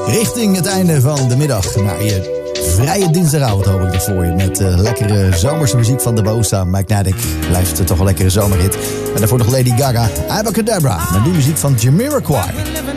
Richting het einde van de middag. Naar je vrije dinsdagavond hoop ik dat voor je. Met lekkere zomerse muziek van de Bosa. Magnetic blijft toch een lekkere zomerhit. En daarvoor nog Lady Gaga. Abacadabra. Met die muziek van Jamiroquai.